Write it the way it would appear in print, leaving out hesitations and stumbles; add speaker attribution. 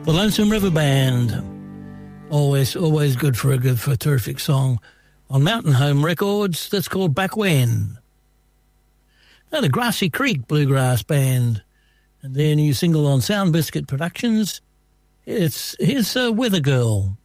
Speaker 1: The Lonesome River Band. Always good for a terrific song. On Mountain Home Records, that's called Back When. Now the Grassy Creek Bluegrass Band and their new single on Sound Biscuit Productions. Here's Weather Girl.